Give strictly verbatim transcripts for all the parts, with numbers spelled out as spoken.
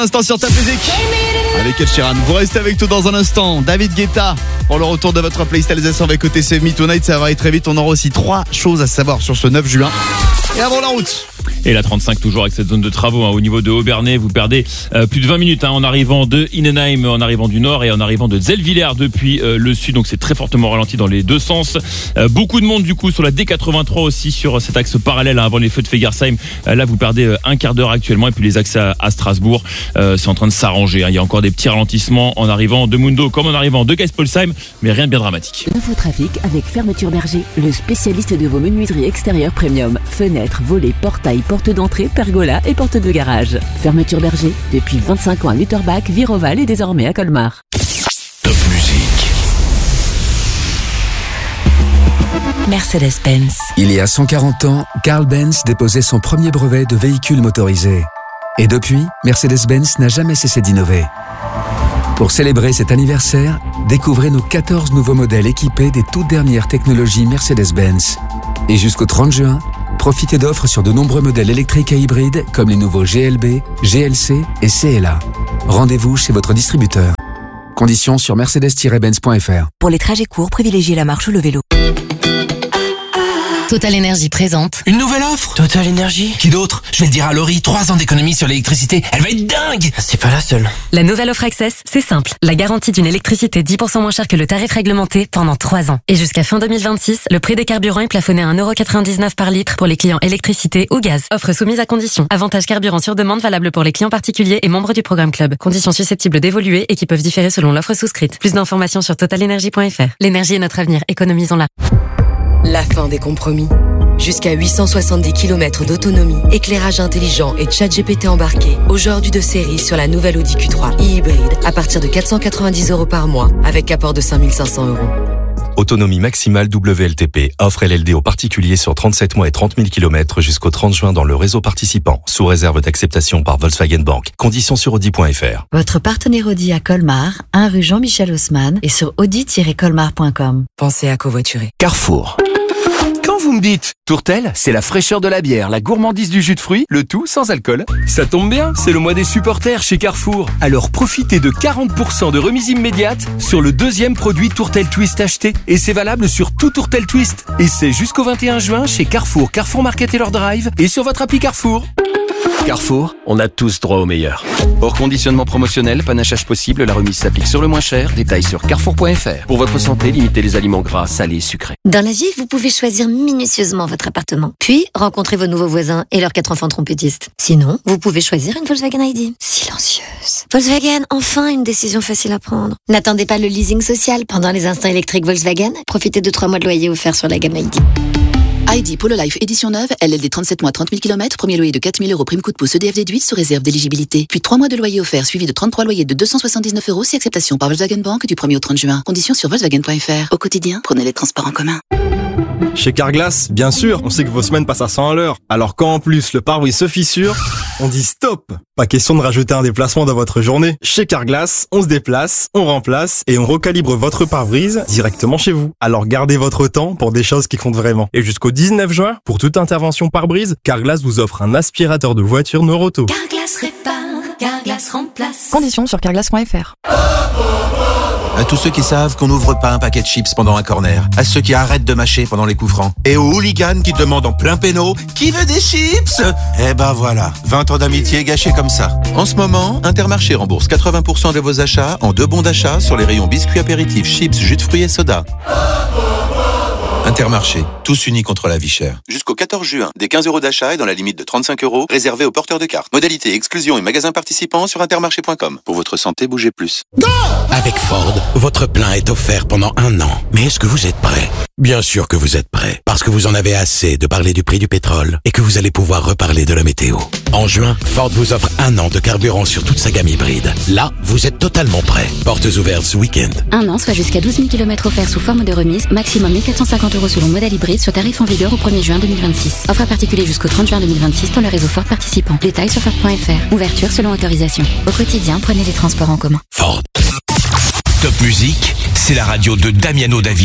Instant sur ta musique avec Ed Sheeran. Vous restez avec tout dans un instant. David Guetta pour le retour de votre playlist avec O T C Me Tonight. Ça va aller très vite. On aura aussi trois choses à savoir sur ce neuf juin. Et avant la route. Et la trente-cinq toujours avec cette zone de travaux hein, au niveau de Aubernais, vous perdez euh, plus de vingt minutes hein, en arrivant de Innenheim, en arrivant du nord et en arrivant de Zellwiller depuis euh, le sud, donc c'est très fortement ralenti dans les deux sens. Euh, beaucoup de monde du coup sur la D quatre-vingt-trois aussi sur cet axe parallèle hein, avant les feux de Fegersheim. Euh, là vous perdez euh, un quart d'heure actuellement et puis les axes à, à Strasbourg, euh, c'est en train de s'arranger. Hein. Il y a encore des petits ralentissements en arrivant de Mundo comme en arrivant de Geispolsheim, mais rien de bien dramatique. Info Trafic avec Fermeture Berger, le spécialiste de vos menuiseries extérieures premium, fenêtres, volets, portails, portes d'entrée, pergola et portes de garage. Fermeture Berger, depuis vingt-cinq ans à Lutterbach, Viroval et désormais à Colmar. Top musique. Mercedes-Benz. Il y a cent quarante ans, Carl Benz déposait son premier brevet de véhicule motorisé. Et depuis, Mercedes-Benz n'a jamais cessé d'innover. Pour célébrer cet anniversaire, découvrez nos quatorze nouveaux modèles équipés des toutes dernières technologies Mercedes-Benz. Et jusqu'au trente juin, profitez d'offres sur de nombreux modèles électriques et hybrides comme les nouveaux G L B, G L C et C L A. Rendez-vous chez votre distributeur. Conditions sur mercedes tiret benz point f r. Pour les trajets courts, privilégiez la marche ou le vélo. Total Énergie présente Une nouvelle offre Total Énergie. Qui d'autre? Je vais le dire à Laurie, trois ans d'économie sur l'électricité, elle va être dingue. C'est pas la seule. La nouvelle offre Access, c'est simple. La garantie d'une électricité dix pour cent moins chère que le tarif réglementé pendant trois ans. Et jusqu'à fin deux mille vingt-six, le prix des carburants est plafonné à un euro quatre-vingt-dix-neuf par litre pour les clients électricité ou gaz. Offre soumise à conditions. Avantage carburant sur demande valable pour les clients particuliers et membres du programme Club. Conditions susceptibles d'évoluer et qui peuvent différer selon l'offre souscrite. Plus d'informations sur total énergie point f r. L'énergie est notre avenir, économisons-la. La fin des compromis. Jusqu'à huit cent soixante-dix kilomètres d'autonomie, éclairage intelligent et ChatGPT embarqué. Aujourd'hui de série sur la nouvelle Audi Q trois e-hybride à partir de quatre cent quatre-vingt-dix euros par mois avec apport de cinq mille cinq cents euros. Autonomie maximale W L T P. Offre L L D aux particuliers sur trente-sept mois et trente mille kilomètres jusqu'au trente juin dans le réseau participant, sous réserve d'acceptation par Volkswagen Bank. Conditions sur audi point f r. Votre partenaire Audi à Colmar, un rue Jean-Michel Haussmann et sur audi tiret colmar point com. Pensez à covoiturer. Carrefour. Quand vous me dites Tourtel, c'est la fraîcheur de la bière, la gourmandise du jus de fruits, le tout sans alcool. Ça tombe bien, c'est le mois des supporters chez Carrefour. Alors profitez de quarante pour cent de remise immédiate sur le deuxième produit Tourtel Twist acheté. Et c'est valable sur tout Tourtel Twist. Et c'est jusqu'au vingt et un juin chez Carrefour, Carrefour Market et leur drive et sur votre appli Carrefour. Carrefour, on a tous droit au meilleur. Hors conditionnement promotionnel, panachage possible, la remise s'applique sur le moins cher. Détails sur carrefour point f r. Pour votre santé, limitez les aliments gras, salés et sucrés. Dans la vie, vous pouvez choisir minutieusement votre appartement. Puis, rencontrer vos nouveaux voisins et leurs quatre enfants trompettistes. Sinon, vous pouvez choisir une Volkswagen I D. Silencieuse. Volkswagen, enfin une décision facile à prendre. N'attendez pas le leasing social pendant les instants électriques Volkswagen. Profitez de trois mois de loyer offerts sur la gamme I D. I D Polo Life édition neuve, L L D trente-sept mois, trente mille kilomètres, premier loyer de quatre mille euros, prime coup de pouce E D F déduit sous réserve d'éligibilité. Puis trois mois de loyer offert suivi de trente-trois loyers de deux cent soixante-dix-neuf euros si acceptation par Volkswagen Bank du premier au trente juin. Conditions sur volkswagen point f r. Au quotidien, prenez les transports en commun. Chez Carglass, bien sûr, on sait que vos semaines passent à cent à l'heure. Alors quand en plus le pare-brise se fissure, on dit stop. Pas question de rajouter un déplacement dans votre journée. Chez Carglass, on se déplace, on remplace et on recalibre votre pare-brise directement chez vous. Alors gardez votre temps pour des choses qui comptent vraiment. Et jusqu'au dix-neuf juin, pour toute intervention pare-brise, Carglass vous offre un aspirateur de voiture Noroto. Carglass répare, Carglass remplace. Conditions sur carglass point f r. À tous ceux qui savent qu'on n'ouvre pas un paquet de chips pendant un corner, à ceux qui arrêtent de mâcher pendant les coups francs, et aux hooligans qui demandent en plein péno « Qui veut des chips ?» Eh ben voilà, vingt ans d'amitié gâchés comme ça. En ce moment, Intermarché rembourse quatre-vingts pour cent de vos achats en deux bons d'achat sur les rayons biscuits apéritifs, chips, jus de fruits et soda. Intermarché, tous unis contre la vie chère. Jusqu'au quatorze juin, des quinze euros d'achat et dans la limite de trente-cinq euros, réservés aux porteurs de cartes. Modalité, exclusion et magasins participants sur intermarché point com. Pour votre santé, bougez plus. Go! Avec Ford, votre plein est offert pendant un an. Mais est-ce que vous êtes prêt? Bien sûr que vous êtes prêt, parce que vous en avez assez de parler du prix du pétrole et que vous allez pouvoir reparler de la météo. En juin, Ford vous offre un an de carburant sur toute sa gamme hybride. Là, vous êtes totalement prêt. Portes ouvertes ce week-end. Un an, soit jusqu'à douze mille kilomètres offerts sous forme de remise, maximum mille quatre cent cinquante euros selon modèle hybride sur tarif en vigueur au premier juin deux mille vingt-six. Offre à particulier jusqu'au trente juin deux mille vingt-six dans le réseau Ford participant. Détails sur Ford point f r. Ouverture selon autorisation. Au quotidien, prenez les transports en commun. Ford. Top Musique, c'est la radio de Damiano David.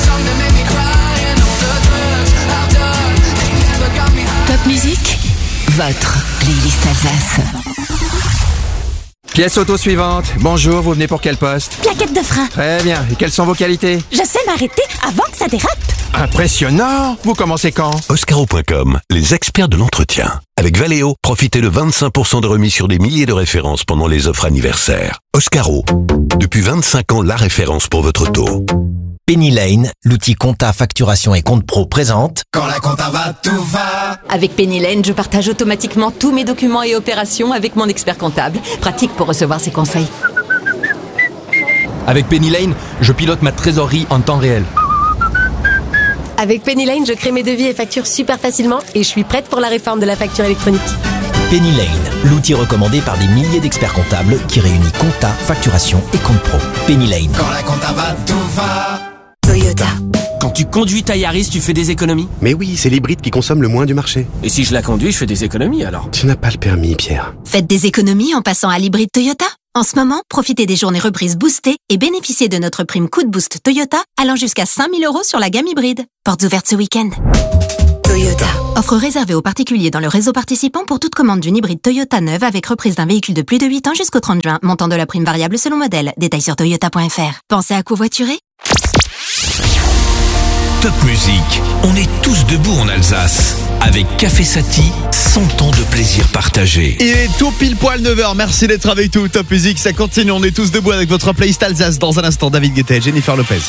Top Musique, votre playlist Alsace. Pièce auto suivante. Bonjour, vous venez pour quel poste? Plaquette de frein. Très bien. Et quelles sont vos qualités? Je sais m'arrêter avant que ça dérape. Impressionnant. Vous commencez quand? Oscaro point com, les experts de l'entretien. Avec Valeo, profitez de vingt-cinq pour cent de remise sur des milliers de références pendant les offres anniversaires. Oscaro, depuis vingt-cinq ans, la référence pour votre auto. Penny Lane, l'outil compta, facturation et compte pro présente. Quand la compta va, tout va. Avec Penny Lane, je partage automatiquement tous mes documents et opérations avec mon expert comptable. Pratique pour recevoir ses conseils. Avec Penny Lane, je pilote ma trésorerie en temps réel. Avec Penny Lane, je crée mes devis et factures super facilement et je suis prête pour la réforme de la facture électronique. Penny Lane, l'outil recommandé par des milliers d'experts comptables qui réunit compta, facturation et compte pro. Penny Lane. Quand la compta va, tout va. Toyota. Quand tu conduis ta Yaris, tu fais des économies? Mais oui, c'est l'hybride qui consomme le moins du marché. Et si je la conduis, je fais des économies alors? Tu n'as pas le permis, Pierre. Faites des économies en passant à l'hybride Toyota. En ce moment, profitez des journées reprises boostées et bénéficiez de notre prime coup de boost Toyota allant jusqu'à cinq mille euros sur la gamme hybride. Portes ouvertes ce week-end. Toyota. Offre réservée aux particuliers dans le réseau participant pour toute commande d'une hybride Toyota neuve avec reprise d'un véhicule de plus de huit ans jusqu'au trente juin. Montant de la prime variable selon modèle. Détails sur toyota point f r. Pensez à covoiturer? Top musique, on est tous debout en Alsace. Avec Café Sati, cent ans de plaisir partagé. Il est tout pile poil neuf heures, merci d'être avec nous. Top musique, ça continue, on est tous debout avec votre playlist Alsace. Dans un instant, David Guetta et Jennifer Lopez.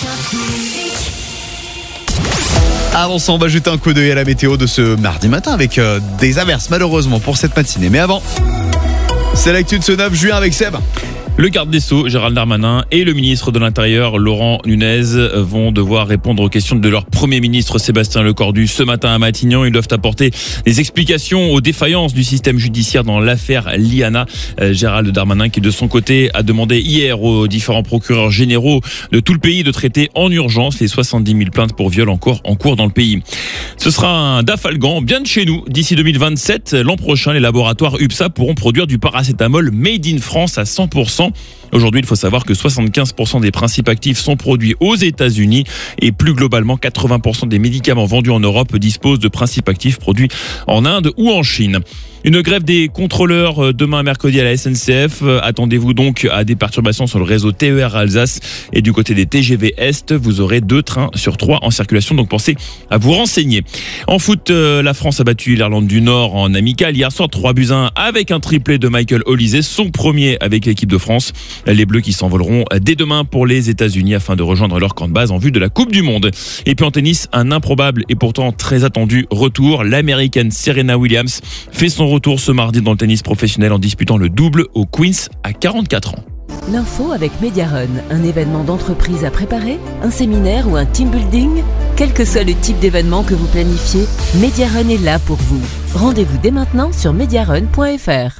Avant ça, on va jeter un coup d'œil à la météo de ce mardi matin avec euh, des averses malheureusement pour cette matinée. Mais avant, c'est l'actu de ce neuf juin avec Seb. Le garde des Sceaux, Gérald Darmanin, et le ministre de l'Intérieur, Laurent Nunez, vont devoir répondre aux questions de leur Premier ministre, Sébastien Lecornu. Ce matin à Matignon, ils doivent apporter des explications aux défaillances du système judiciaire dans l'affaire Liana. Euh, Gérald Darmanin, qui de son côté a demandé hier aux différents procureurs généraux de tout le pays de traiter en urgence les soixante-dix mille plaintes pour viol encore en cours dans le pays. Ce sera un dafalgan bien de chez nous. D'ici deux mille vingt-sept, l'an prochain, les laboratoires UPSA pourront produire du paracétamol made in France à cent pour cent. Aujourd'hui, il faut savoir que soixante-quinze pour cent des principes actifs sont produits aux États-Unis et plus globalement, quatre-vingts pour cent des médicaments vendus en Europe disposent de principes actifs produits en Inde ou en Chine. Une grève des contrôleurs demain mercredi à la S N C F. Attendez-vous donc à des perturbations sur le réseau T E R Alsace. Et du côté des T G V Est, vous aurez deux trains sur trois en circulation. Donc pensez à vous renseigner. En foot, la France a battu l'Irlande du Nord en amical hier soir, trois buts à un avec un triplé de Michael Olise, son premier avec l'équipe de France. Les Bleus qui s'envoleront dès demain pour les États-Unis afin de rejoindre leur camp de base en vue de la Coupe du Monde. Et puis en tennis, un improbable et pourtant très attendu retour. L'Américaine Serena Williams fait son retour ce mardi dans le tennis professionnel en disputant le double au Queens à quarante-quatre ans. L'info avec Mediarun, un événement d'entreprise à préparer, un séminaire ou un team building. Quel que soit le type d'événement que vous planifiez, Mediarun est là pour vous. Rendez-vous dès maintenant sur mediarun point f r.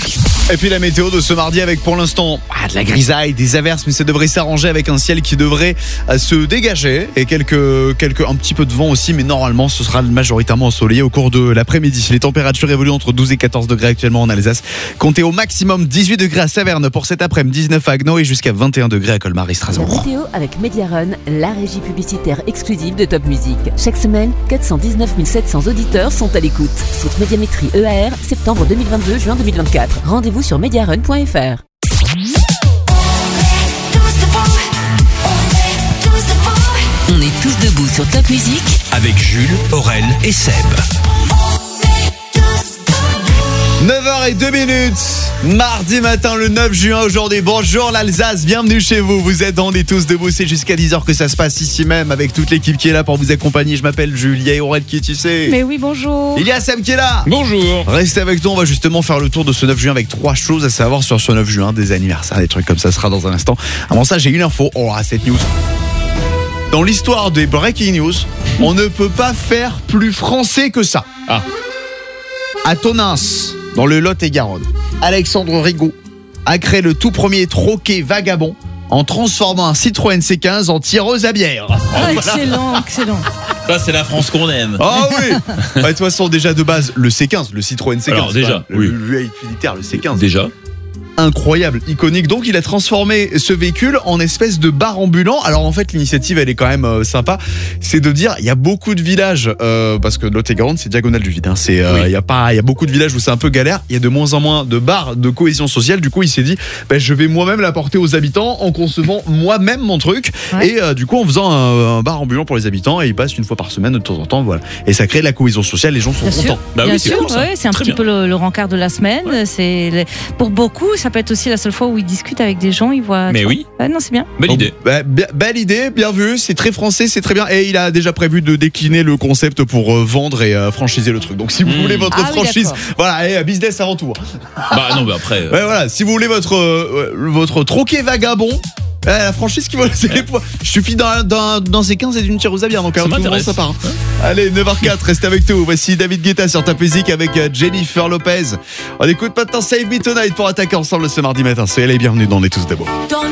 Et puis la météo de ce mardi avec pour l'instant ah, de la grisaille, des averses, mais ça devrait s'arranger avec un ciel qui devrait euh, se dégager et quelques, quelques, un petit peu de vent aussi, mais normalement ce sera majoritairement ensoleillé au cours de l'après-midi. Les températures évoluent entre douze et quatorze degrés actuellement en Alsace. Comptez au maximum dix-huit degrés à Saverne pour cet après-midi, dix-neuf à Haguenau et jusqu'à vingt et un degrés à Colmar et Strasbourg. La météo avec Mediarun, la régie publicitaire exclusive de Top Music. Chaque semaine, quatre cent dix-neuf mille sept cents auditeurs sont à l'écoute. Source Médiamétrie E A R, septembre deux mille vingt-deux, juin deux mille vingt-quatre. Rendez-vous sur mediarun point f r. On est tous debout sur Top Music avec Jules, Aurel et Seb. neuf heures zéro deux minutes, mardi matin le neuf juin aujourd'hui. Bonjour l'Alsace, bienvenue chez vous. Vous êtes On est tous debout, c'est jusqu'à dix heures que ça se passe ici même avec toute l'équipe qui est là pour vous accompagner. Je m'appelle Julia et Aurel qui tu sais. Mais oui, bonjour. Il y a Sam qui est là. Bonjour. Restez avec nous, on va justement faire le tour de ce neuf juin avec trois choses à savoir sur ce neuf juin, des anniversaires, des trucs comme ça, ce sera dans un instant. Avant ça, j'ai une info. Oh, cette news. Dans l'histoire des breaking news, on ne peut pas faire plus français que ça. Ah. À Tonins, dans le Lot-et-Garonne, Alexandre Rigaud a créé le tout premier troquet vagabond en transformant un Citroën C quinze en tireuse à bière. Ah, voilà. Excellent, excellent. Ça, c'est la France qu'on aime. Ah oui. Bah, de toute façon, déjà de base, le C quinze, le Citroën C quinze. Alors déjà, le, oui. le, le utilitaire, le C quinze. Déjà. Un incroyable, iconique. Donc il a transformé ce véhicule en espèce de bar ambulant. Alors en fait l'initiative elle est quand même euh, sympa. C'est de dire il y a beaucoup de villages euh, parce que Lot-et-Garonne c'est diagonale du vide. Hein. C'est euh, il oui. y a pas il y a beaucoup de villages où c'est un peu galère. Il y a de moins en moins de bars de cohésion sociale. Du coup il s'est dit ben, je vais moi-même l'apporter aux habitants en concevant moi-même mon truc ouais. et euh, du coup en faisant un, un bar ambulant pour les habitants et il passe une fois par semaine de temps en temps voilà. Et ça crée de la cohésion sociale. Les gens sont bien contents. Sûr. Bah bien oui, c'est sûr. Cool, ouais, c'est un Très petit bien. peu le, le rencard de la semaine. Ouais. C'est les... pour beaucoup ça peut être aussi la seule fois où ils discutent avec des gens. Ils voient. Mais oui. Ouais, non c'est bien. Belle idée. Oh, bah, b- belle idée, bien vu. C'est très français, c'est très bien. Et il a déjà prévu de décliner le concept pour euh, vendre et euh, franchiser le truc. Donc si vous mmh. voulez votre ah, franchise, oui, voilà, et, business avant tout. Bah non, mais après. Euh... Ouais, voilà. Si vous voulez votre euh, votre troquet vagabond. La franchise qui va laisser les poids. Je suis dans, dans, dans ces quinze et d'une tire aux avions. Donc, ça m'intéresse. Ça part. Hein. Allez, neuf heures quatre, restez avec nous. Voici David Guetta sur Top Music avec Jennifer Lopez. On écoute maintenant Save Me Tonight pour attaquer ensemble ce mardi matin. Soyez les bienvenus dans On est tous d'abord.